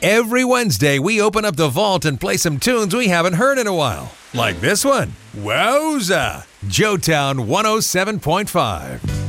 Every Wednesday, we open up the vault and play some tunes we haven't heard in a while. Like this one. Wowza! Joetown 107.5.